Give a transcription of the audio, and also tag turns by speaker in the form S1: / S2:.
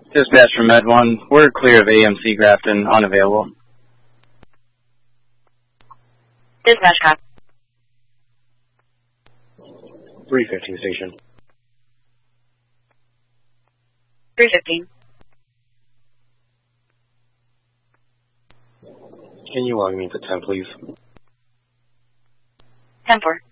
S1: Dispatch from Med 1. We're clear of AMC Grafton, unavailable.
S2: Dispatch cop.
S3: 315 station.
S2: 315.
S3: Can you log me to 10, please?
S2: 10-4.